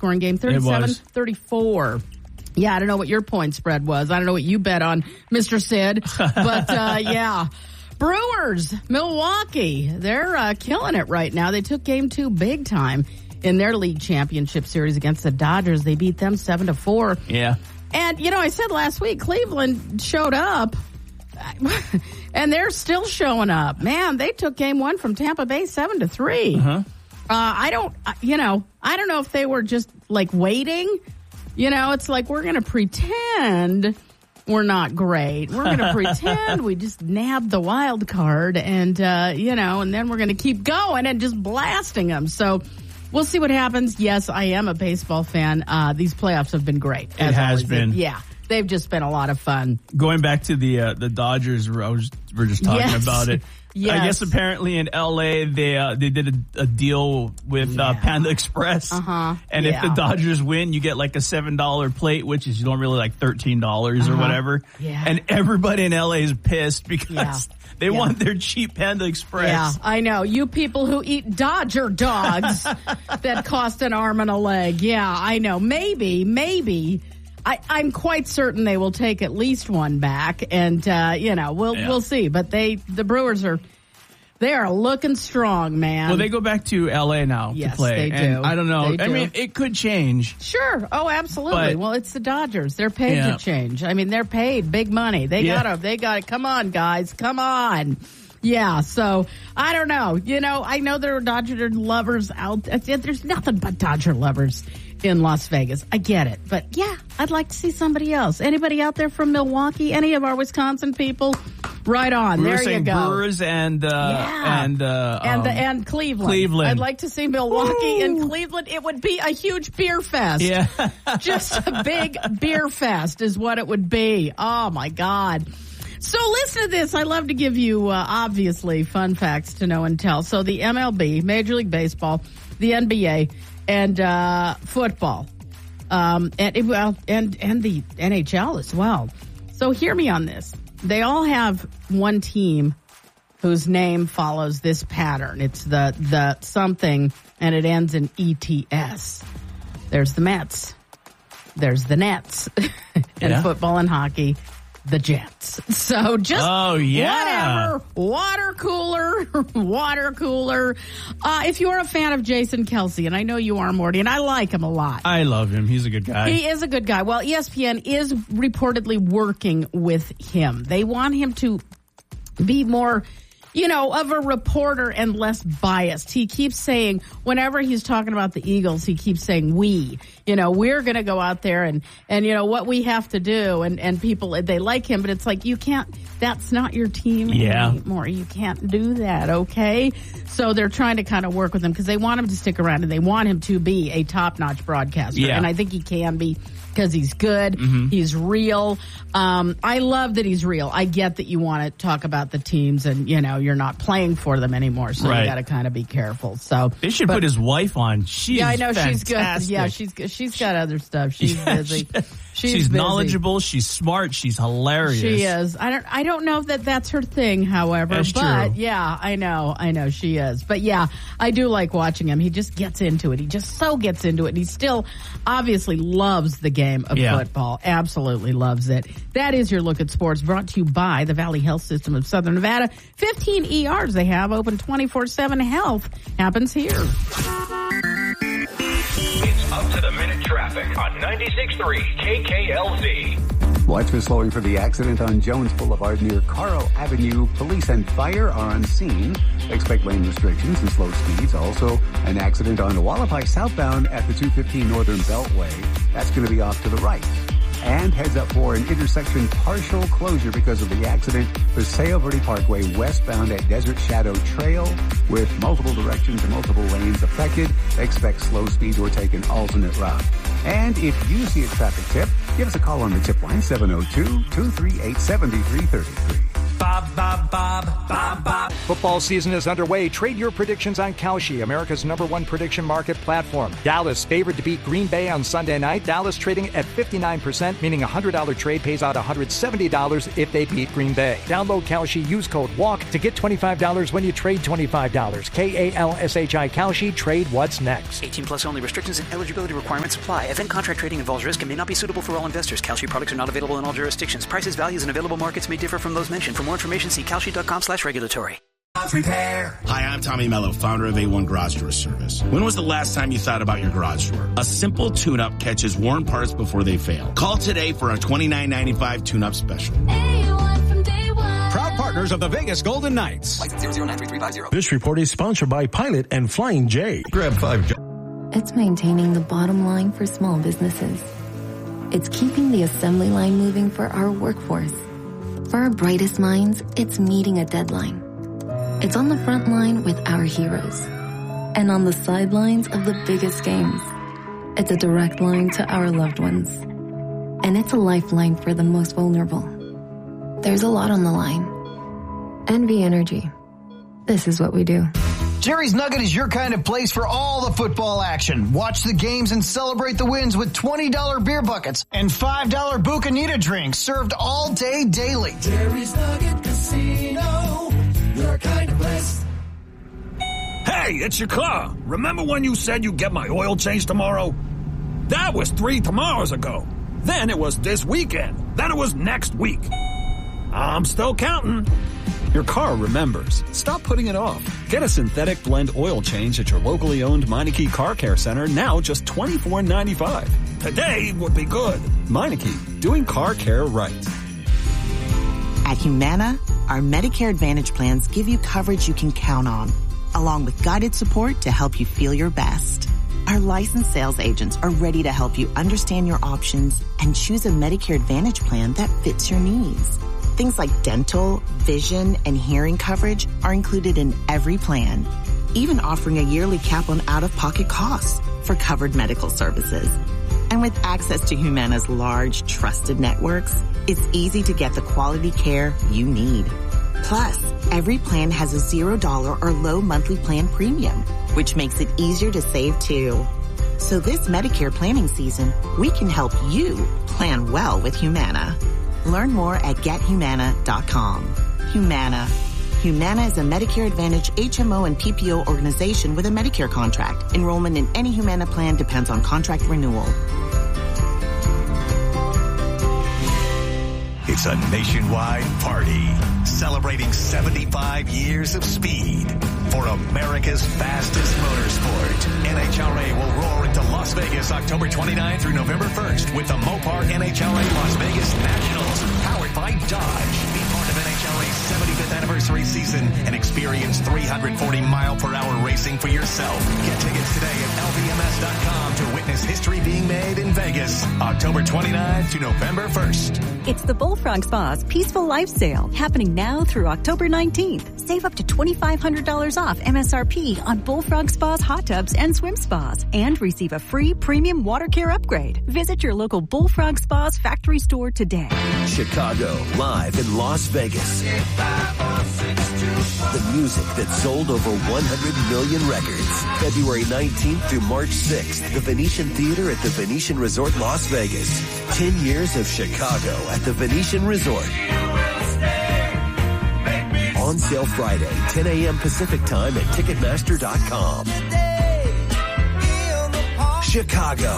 high-scoring game, 37-34. Yeah, I don't know what your point spread was. I don't know what you bet on, Mr. Sid. But, yeah. Brewers, Milwaukee, they're killing it right now. They took Game 2 big time in their league championship series against the Dodgers. They beat them 7-4. Yeah. And, I said last week, Cleveland showed up, and they're still showing up. Man, they took Game 1 from Tampa Bay 7-3. Uh-huh. I don't know if they were just, waiting. It's like we're going to pretend we're not great. We're going to pretend we just nabbed the wild card and, and then we're going to keep going and just blasting them. So we'll see what happens. Yes, I am a baseball fan. These playoffs have been great. It has been. Yeah. They've just been a lot of fun. Going back to the Dodgers, we're just talking about it. Yes. I guess apparently in LA they did a deal with Panda Express. Uh-huh. And if the Dodgers win, you get like a $7 plate, which is normally like $13 or whatever. Yeah. And everybody in LA is pissed because they want their cheap Panda Express. Yeah, I know. You people who eat Dodger dogs that cost an arm and a leg. Yeah, I know. Maybe. I'm quite certain they will take at least one back, and we'll see. But the Brewers they are looking strong, man. Well, they go back to LA now to play. Yes, they do. I don't know. I mean, it could change. Sure. Oh, absolutely. Well, it's the Dodgers. They're paid to change. I mean, they're paid big money. They gotta. Come on, guys. Come on. Yeah, so I don't know. I know there are Dodger lovers out there. There's nothing but Dodger lovers in Las Vegas. I get it. But yeah, I'd like to see somebody else. Anybody out there from Milwaukee? Any of our Wisconsin people? Right on. We were there you saying go. Brewers and Cleveland. Cleveland. I'd like to see Milwaukee and Cleveland. It would be a huge beer fest. Yeah. Just a big beer fest is what it would be. Oh my God. So listen to this. I love to give you, obviously, fun facts to know and tell. So the MLB, Major League Baseball, the NBA, and football, and the NHL as well. So hear me on this. They all have one team whose name follows this pattern. It's the something, and it ends in ETS. There's the Mets. There's the Nets. And football and hockey, the Jets. So just whatever. Water cooler. If you're a fan of Jason Kelce, and I know you are, Morty, and I like him a lot. I love him. He's a good guy. He is a good guy. Well, ESPN is reportedly working with him. They want him to be more, of a reporter and less biased. He keeps saying, whenever he's talking about the Eagles, he keeps saying, we're going to go out there and what we have to do. And people, they like him, but it's like, that's not your team anymore. You can't do that. Okay. So they're trying to kind of work with him because they want him to stick around and they want him to be a top-notch broadcaster. Yeah. And I think he can be because he's good. Mm-hmm. He's real. I love that he's real. I get that you want to talk about the teams and, you're not playing for them anymore. So you got to kind of be careful. So they should put his wife on. She's I know fantastic. She's good. Yeah, she's good. She's got other stuff. She's busy. She's busy. Knowledgeable. She's smart. She's hilarious. She is. I don't know if that's her thing, however. That's but true. Yeah, I know she is. But yeah, I do like watching him. He just gets into it. He just so gets into it. And he still obviously loves the game of football. Absolutely loves it. That is your look at sports, brought to you by the Valley Health System of Southern Nevada. 15 ERs they have open 24/7. Health happens here. It's up to the minute traffic on 96.3 KKLZ. Watch for slowing for the accident on Jones Boulevard near Carl Avenue. Police and fire are on scene. Expect lane restrictions and slow speeds. Also, an accident on Wallapai southbound at the 215 Northern Beltway. That's going to be off to the right. And heads up for an intersection partial closure because of the accident for Sale Verde Parkway westbound at Desert Shadow Trail with multiple directions and multiple lanes affected. Expect slow speed or take an alternate route. And if you see a traffic tip, give us a call on the tip line 702-238-7333. Bob, Bob, Bob, Bob, Bob. Football season is underway. Trade your predictions on Kalshi, America's #1 prediction market platform. Dallas favored to beat Green Bay on Sunday night. Dallas trading at 59%, meaning a $100 trade pays out $170 if they beat Green Bay. Download Kalshi, use code WALK to get $25 when you trade $25. Kalshi, Kalshi, trade what's next. 18 plus only. Restrictions and eligibility requirements apply. Event contract trading involves risk and may not be suitable for all investors. Kalshi products are not available in all jurisdictions. Prices, values, and available markets may differ from those mentioned. For more information, see kalshi.com/regulatory. Repair. Hi, I'm Tommy Mello, founder of A1 Garage Door Service. When was the last time you thought about your garage door? A simple tune-up catches worn parts before they fail. Call today for our $29.95 tune-up special. A1 from day one. Proud partners of the Vegas Golden Knights. License 0093350. This report is sponsored by Pilot and Flying J. Grab 5. It's maintaining the bottom line for small businesses. It's keeping the assembly line moving for our workforce. For our brightest minds, it's meeting a deadline. It's on the front line with our heroes. And on the sidelines of the biggest games. It's a direct line to our loved ones. And it's a lifeline for the most vulnerable. There's a lot on the line. NV Energy. This is what we do. Jerry's Nugget is your kind of place for all the football action. Watch the games and celebrate the wins with $20 beer buckets and $5 Bucanita drinks served all day daily. Jerry's Nugget Casino, your kind of place. Hey, it's your car. Remember when you said you'd get my oil change tomorrow? That was 3 tomorrows ago. Then it was this weekend. Then it was next week. I'm still counting. Your car remembers. Stop putting it off. Get a synthetic blend oil change at your locally owned Meineke Car Care Center, now just $24.95. Today would be good. Meineke, doing car care right. At Humana, our Medicare Advantage plans give you coverage you can count on, along with guided support to help you feel your best. Our licensed sales agents are ready to help you understand your options and choose a Medicare Advantage plan that fits your needs. Things like dental, vision, and hearing coverage are included in every plan, even offering a yearly cap on out-of-pocket costs for covered medical services. And with access to Humana's large, trusted networks, it's easy to get the quality care you need. Plus, every plan has a $0 or low monthly plan premium, which makes it easier to save too. So this Medicare planning season, we can help you plan well with Humana. Learn more at GetHumana.com. Humana. Humana is a Medicare Advantage HMO and PPO organization with a Medicare contract. Enrollment in any Humana plan depends on contract renewal. It's a nationwide party celebrating 75 years of speed for America's fastest motorsport. NHRA will roar into Las Vegas October 29th through November 1st with the Mopar NHRA Las Vegas Nationals, powered by Dodge. Be part of NHRA's 75th anniversary season and experience 340-mile-per-hour racing for yourself. Get tickets today at LVMS.com to witness history being made in Vegas, October 29th to November 1st. It's the Bullfrog Spa's Peaceful Life Sale, happening now through October 19th. Save up to $2,500 off MSRP on Bullfrog Spa's hot tubs and swim spas, and receive a free premium water care upgrade. Visit your local Bullfrog Spa's factory store today. Chicago, live in Las Vegas. The music that sold over 100 million records. February 19th through March 6th, the Venetian Theater at the Venetian Resort Las Vegas. 10 years of Chicago at the Venetian Resort. On sale Friday, 10 a.m. Pacific time at Ticketmaster.com. Chicago.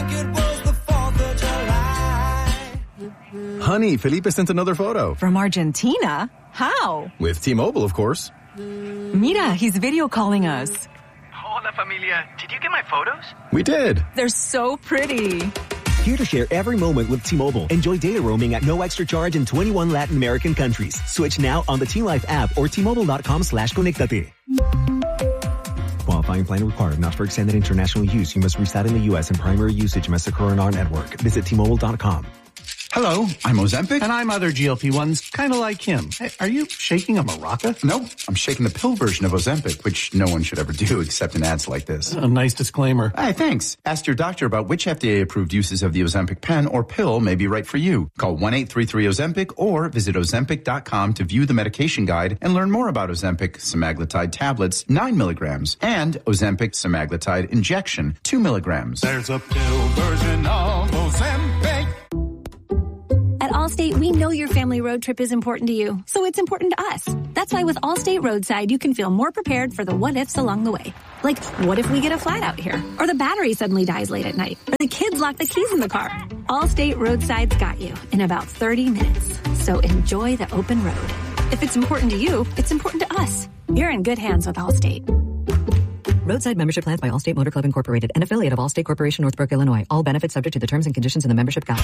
Honey, Felipe sent another photo. From Argentina? How? With T-Mobile, of course. Mira, he's video calling us. Hola, familia. Did you get my photos? We did. They're so pretty. Here to share every moment with T-Mobile. Enjoy data roaming at no extra charge in 21 Latin American countries. Switch now on the T-Life app or T-Mobile.com/conectate. Qualifying plan required. Not for extended international use. You must reside in the U.S. and primary usage must occur on our network. Visit T-Mobile.com. Hello, I'm Ozempic. And I'm other GLP-1s, kind of like him. Hey, are you shaking a maraca? No, I'm shaking the pill version of Ozempic, which no one should ever do except in ads like this. A nice disclaimer. Hey, thanks. Ask your doctor about which FDA-approved uses of the Ozempic pen or pill may be right for you. Call 1-833-OZEMPIC or visit Ozempic.com to view the medication guide and learn more about Ozempic semaglutide tablets, 9 milligrams, and Ozempic semaglutide injection, 2 milligrams. There's a pill version of Ozempic. At Allstate, we know your family road trip is important to you, so it's important to us. That's why with Allstate Roadside, you can feel more prepared for the what-ifs along the way. Like, what if we get a flat out here? Or the battery suddenly dies late at night? Or the kids lock the keys in the car? Allstate Roadside's got you in about 30 minutes. So enjoy the open road. If it's important to you, it's important to us. You're in good hands with Allstate. Roadside membership plans by Allstate Motor Club Incorporated, an affiliate of Allstate Corporation, Northbrook, Illinois. All benefits subject to the terms and conditions in the membership guide.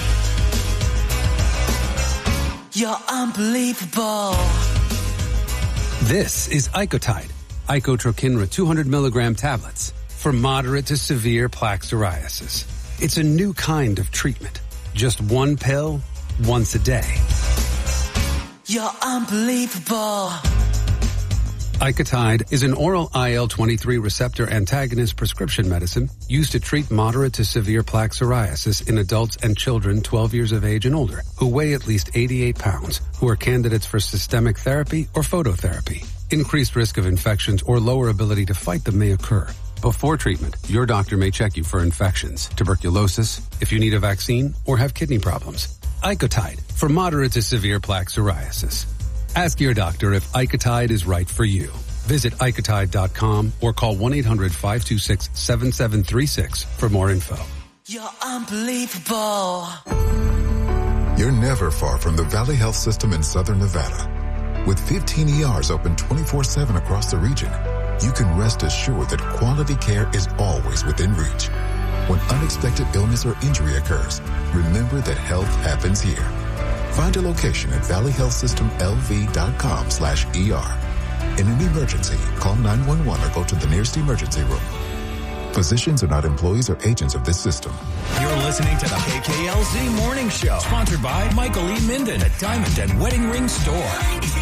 You're unbelievable. This is Icotide, Icotrokinra 200 milligram tablets for moderate to severe plaque psoriasis. It's a new kind of treatment. Just one pill, once a day. You're unbelievable. Icotide is an oral IL-23 receptor antagonist prescription medicine used to treat moderate to severe plaque psoriasis in adults and children 12 years of age and older who weigh at least 88 pounds, who are candidates for systemic therapy or phototherapy. Increased risk of infections or lower ability to fight them may occur. Before treatment, your doctor may check you for infections, tuberculosis, if you need a vaccine, or have kidney problems. Icotide for moderate to severe plaque psoriasis. Ask your doctor if Icotide is right for you. Visit Icotide.com or call 1-800-526-7736 for more info. You're unbelievable. You're never far from the Valley Health System in Southern Nevada. With 15 ERs open 24/7 across the region, you can rest assured that quality care is always within reach. When unexpected illness or injury occurs, remember that health happens here. Find a location at valleyhealthsystemlv.com/ER. In an emergency, call 911 or go to the nearest emergency room. Physicians are not employees or agents of this system. You're listening to the KKLZ Morning Show, sponsored by Michael E. Minden at Diamond and Wedding Ring Store.